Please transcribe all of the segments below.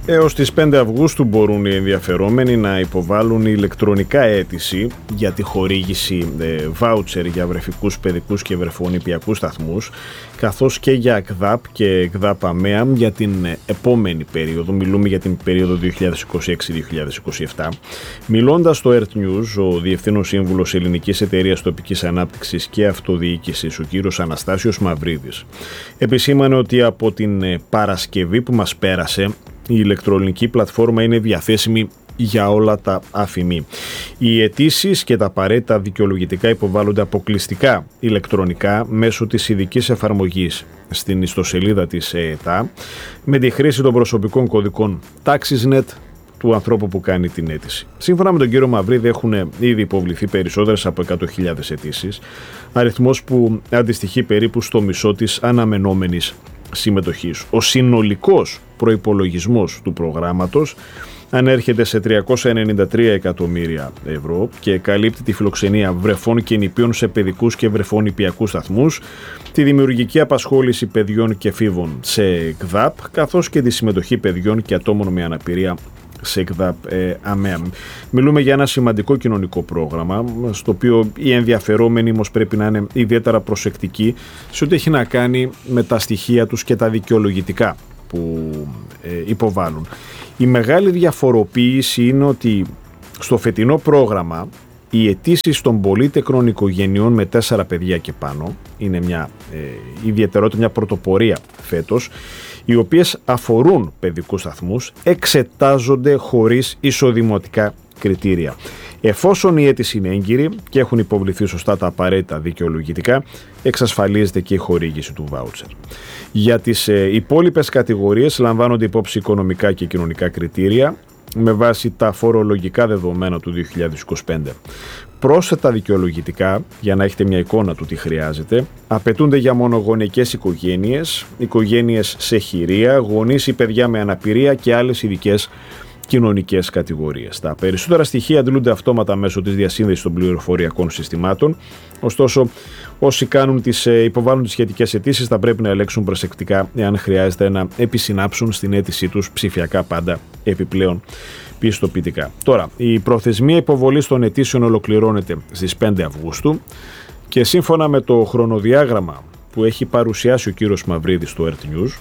Έως τις 5 Αυγούστου μπορούν οι ενδιαφερόμενοι να υποβάλουν ηλεκτρονικά αίτηση για τη χορήγηση βάουτσερ για βρεφικούς, παιδικούς και βρεφονηπιακούς σταθμούς, καθώς και για ΕΚΔΑΠ και ΕΚΔΑΠ ΑΜΕΑΜ για την επόμενη περίοδο. Μιλούμε για την περίοδο 2026-2027. Μιλώντας στο Earth News, ο Διευθύνων Σύμβουλος Ελληνικής Εταιρείας Τοπικής Ανάπτυξης και Αυτοδιοίκησης, ο κύριος Αναστάσιος Μαυρίδης, επισήμανε ότι από την Παρασκευή που μας πέρασε, η ηλεκτρονική πλατφόρμα είναι διαθέσιμη για όλα τα ΑΦΗΜΗ. Οι αιτήσεις και τα απαραίτητα δικαιολογητικά υποβάλλονται αποκλειστικά ηλεκτρονικά μέσω της ειδικής εφαρμογής στην ιστοσελίδα της ΕΕΤΑ με τη χρήση των προσωπικών κωδικών TaxisNet του ανθρώπου που κάνει την αίτηση. Σύμφωνα με τον κύριο Μαυρίδη, έχουν ήδη υποβληθεί περισσότερες από 100.000 αιτήσεις, αριθμός που αντιστοιχεί περίπου στο μισό της αναμενόμενης συμμετοχής. Ο συνολικός προϋπολογισμός του προγράμματος ανέρχεται σε 393 εκατομμύρια ευρώ και καλύπτει τη φιλοξενία βρεφών και νηπίων σε παιδικούς και βρεφονηπιακούς σταθμούς, τη δημιουργική απασχόληση παιδιών και εφήβων σε ΕΚΔΑΠ, καθώς και τη συμμετοχή παιδιών και ατόμων με αναπηρία σε ΕΚΔΑΠ ΑΜΕΑΜ. Μιλούμε για ένα σημαντικό κοινωνικό πρόγραμμα, στο οποίο οι ενδιαφερόμενοι όμως πρέπει να είναι ιδιαίτερα προσεκτικοί σε ό,τι έχει να κάνει με τα στοιχεία τους και τα δικαιολογητικά που υποβάλλουν. Η μεγάλη διαφοροποίηση είναι ότι στο φετινό πρόγραμμα οι αιτήσεις των πολύτεκνων οικογενειών με 4 παιδιά και πάνω είναι μια ιδιαιτερότητα, μια πρωτοπορία φέτος, οι οποίες αφορούν παιδικούς σταθμούς, εξετάζονται χωρίς εισοδηματικά κριτήρια. Εφόσον η αίτηση είναι έγκυρη και έχουν υποβληθεί σωστά τα απαραίτητα δικαιολογητικά, εξασφαλίζεται και η χορήγηση του βάουτσερ. Για τις υπόλοιπες κατηγορίες λαμβάνονται υπόψη οικονομικά και κοινωνικά κριτήρια με βάση τα φορολογικά δεδομένα του 2025. Πρόσθετα δικαιολογητικά, για να έχετε μια εικόνα του τι χρειάζεται, απαιτούνται για μονογονεϊκές οικογένειες, οικογένειες σε χειρία, γονείς ή παιδιά με αναπηρία και άλλες ειδικές κοινωνικές κατηγορίες. Τα περισσότερα στοιχεία αντλούνται αυτόματα μέσω της διασύνδεσης των πληροφοριακών συστημάτων. Ωστόσο, όσοι υποβάλλουν τις σχετικές αιτήσεις θα πρέπει να ελέγξουν προσεκτικά εάν χρειάζεται να επισυνάψουν στην αίτησή τους ψηφιακά πάντα επιπλέον πιστοποιητικά. Τώρα, η προθεσμία υποβολής των αιτήσεων ολοκληρώνεται στις 5 Αυγούστου και σύμφωνα με το χρονοδιάγραμμα που έχει παρουσιάσει ο κύριος Μαυρίδης στο Earth News,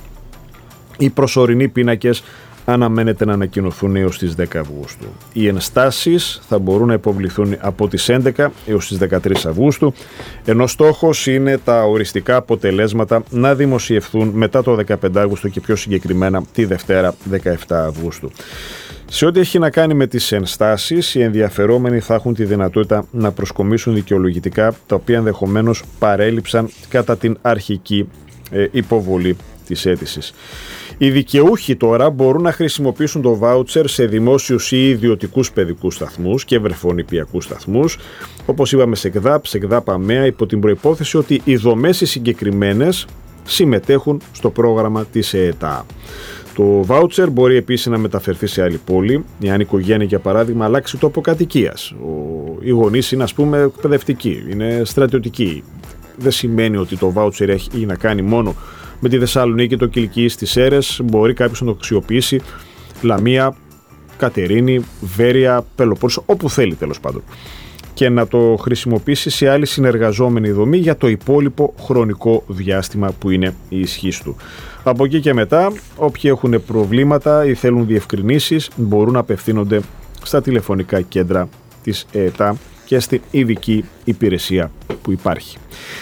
οι προσωρινοί πίνακες αναμένεται να ανακοινωθούν έως τις 10 Αυγούστου. Οι ενστάσεις θα μπορούν να υποβληθούν από τις 11 έως τις 13 Αυγούστου, ενώ στόχος είναι τα οριστικά αποτελέσματα να δημοσιευθούν μετά το 15 Αύγουστο και πιο συγκεκριμένα τη Δευτέρα 17 Αυγούστου. Σε ό,τι έχει να κάνει με τις ενστάσεις, οι ενδιαφερόμενοι θα έχουν τη δυνατότητα να προσκομίσουν δικαιολογητικά τα οποία ενδεχομένως παρέλειψαν κατά την αρχική υποβολή της αίτησης. Οι δικαιούχοι τώρα μπορούν να χρησιμοποιήσουν το βάουτσερ σε δημόσιους ή ιδιωτικούς παιδικούς σταθμούς και βρεφονηπιακούς σταθμούς, όπως είπαμε σε ΕΚΔΑΠ ΑΜΕΑ, υπό την προϋπόθεση ότι οι δομές οι συγκεκριμένες συμμετέχουν στο πρόγραμμα της ΕΕΤΑ. Το βάουτσερ μπορεί επίσης να μεταφερθεί σε άλλη πόλη, εάν η οικογένεια για παράδειγμα αλλάξει τόπο κατοικίας. Οι γονείς είναι εκπαιδευτικοί, είναι στρατιωτικοί. Δεν σημαίνει ότι το βάουτσερ έχει να κάνει μόνο με τη Θεσσαλονίκη, το Κιλκί, στις Σέρρες. Μπορεί κάποιος να το αξιοποιήσει Λαμία, Κατερίνη, Βέρεια, Πελοπόννησο, όπου θέλει τέλος πάντων, και να το χρησιμοποιήσει σε άλλη συνεργαζόμενη δομή για το υπόλοιπο χρονικό διάστημα που είναι η ισχύς του. Από εκεί και μετά, όποιοι έχουν προβλήματα ή θέλουν διευκρινήσεις μπορούν να απευθύνονται στα τηλεφωνικά κέντρα της ΕΕΤΑ και στην ειδική υπηρεσία που υπάρχει.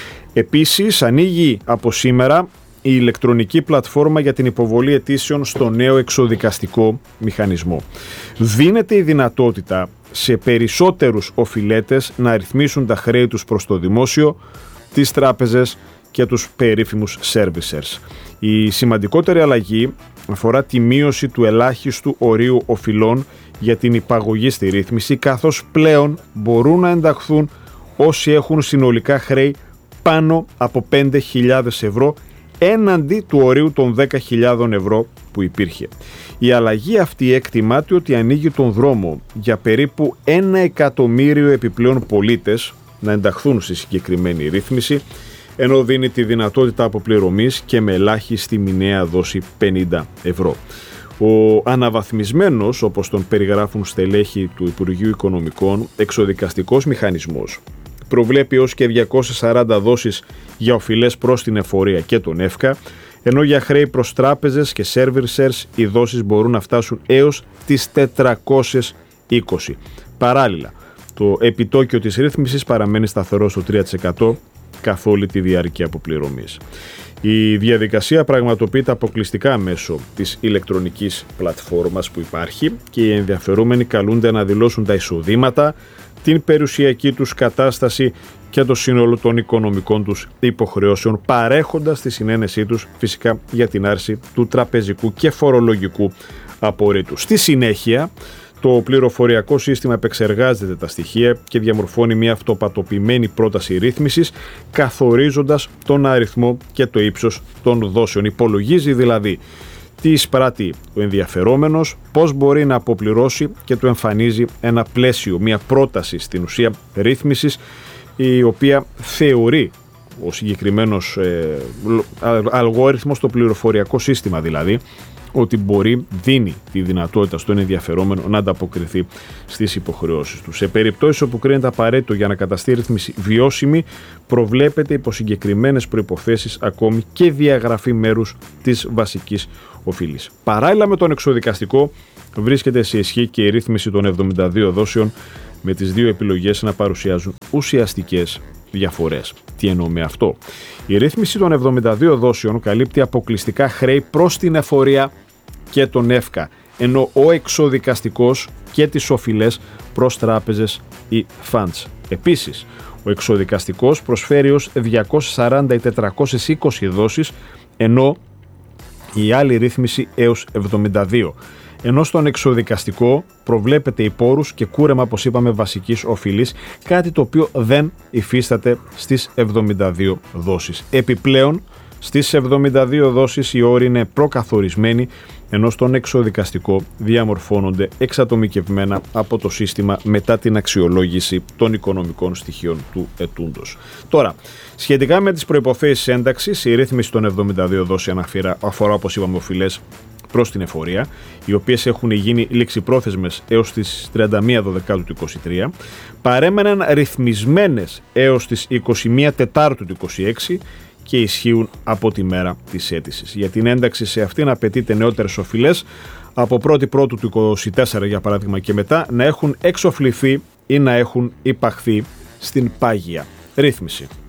Επίσης, ανοίγει από σήμερα η ηλεκτρονική πλατφόρμα για την υποβολή αιτήσεων στο νέο εξοδικαστικό μηχανισμό. Δίνεται η δυνατότητα σε περισσότερους οφειλέτες να ρυθμίσουν τα χρέη τους προς το δημόσιο, τις τράπεζες και τους περίφημους servicers. Η σημαντικότερη αλλαγή αφορά τη μείωση του ελάχιστου ορίου οφειλών για την υπαγωγή στη ρύθμιση, καθώς πλέον μπορούν να ενταχθούν όσοι έχουν συνολικά χρέη πάνω από 5.000 ευρώ έναντι του ορίου των 10.000 ευρώ που υπήρχε. Η αλλαγή αυτή εκτιμάται ότι ανοίγει τον δρόμο για περίπου 1 εκατομμύριο επιπλέον πολίτες να ενταχθούν στη συγκεκριμένη ρύθμιση, ενώ δίνει τη δυνατότητα αποπληρωμής και με ελάχιστη μηνιαία δόση 50 ευρώ. Ο αναβαθμισμένος, όπως τον περιγράφουν στελέχη του Υπουργείου Οικονομικών, εξοδικαστικός μηχανισμός προβλέπει έως και 240 δόσεις για οφειλές προς την εφορία και τον ΕΦΚΑ, ενώ για χρέη προς τράπεζες και servicers οι δόσεις μπορούν να φτάσουν έως τις 420. Παράλληλα, το επιτόκιο της ρύθμισης παραμένει σταθερό στο 3% καθ' όλη τη διάρκεια αποπληρωμής. Η διαδικασία πραγματοποιείται αποκλειστικά μέσω της ηλεκτρονικής πλατφόρμας που υπάρχει και οι ενδιαφερόμενοι καλούνται να δηλώσουν τα εισοδήματα, την περιουσιακή τους κατάσταση και το σύνολο των οικονομικών τους υποχρεώσεων, παρέχοντας τη συνένεσή τους φυσικά για την άρση του τραπεζικού και φορολογικού απορρίτου. Στη συνέχεια, το πληροφοριακό σύστημα επεξεργάζεται τα στοιχεία και διαμορφώνει μια αυτοπατοποιημένη πρόταση ρύθμισης, καθορίζοντας τον αριθμό και το ύψος των δόσεων. Υπολογίζει δηλαδή τι εισπράττει ο ενδιαφερόμενος, πώς μπορεί να αποπληρώσει και του εμφανίζει ένα πλαίσιο, μια πρόταση στην ουσία ρύθμισης, η οποία θεωρεί ο συγκεκριμένος αλγόριθμος, το πληροφοριακό σύστημα δηλαδή, ότι δίνει τη δυνατότητα στον ενδιαφερόμενο να ανταποκριθεί στις υποχρεώσεις του. Σε περιπτώσεις όπου κρίνεται απαραίτητο για να καταστεί ρύθμιση βιώσιμη, προβλέπεται υπό συγκεκριμένες προϋποθέσεις ακόμη και διαγραφή μέρους της βασικής οφείλης. Παράλληλα με τον εξοδικαστικό, βρίσκεται σε ισχύ και η ρύθμιση των 72 δόσεων, με τις δύο επιλογές να παρουσιάζουν ουσιαστικές διαφορές. Τι εννοώ με αυτό? Η ρύθμιση των 72 δόσεων καλύπτει αποκλειστικά χρέη προς την εφορία και τον ΕΦΚΑ, ενώ ο εξοδικαστικός και τις οφειλές προς τράπεζες ή funds. Επίσης, ο εξοδικαστικός προσφέρει ως 240 ή 420 δόσεις, ενώ η άλλη ρύθμιση έως 72. Ενώ στον εξοδικαστικό προβλέπεται οι πόρους και κούρεμα, όπως είπαμε, βασικής οφειλής, κάτι το οποίο δεν υφίσταται στις 72 δόσεις. Επιπλέον, στις 72 δόσεις οι όροι είναι προκαθορισμένοι, ενώ στον εξοδικαστικό διαμορφώνονται εξατομικευμένα από το σύστημα μετά την αξιολόγηση των οικονομικών στοιχείων του ετούντος. Τώρα, σχετικά με τις προϋποθέσεις ένταξης, η ρύθμιση των 72 δόσεων αφορά, όπως είπαμε, οφειλές προς την εφορία, οι οποίες έχουν γίνει ληξιπρόθεσμες έως τις 31 Δεκάτου του 2023, παρέμεναν ρυθμισμένες έως τις 21 Τετάρτου του 2026 και ισχύουν από τη μέρα της αίτησης. Για την ένταξη σε αυτήν απαιτείται νεότερες οφειλές από 1η Πρώτου του 2024, για παράδειγμα, και μετά να έχουν εξοφληθεί ή να έχουν υπαχθεί στην πάγια ρύθμιση.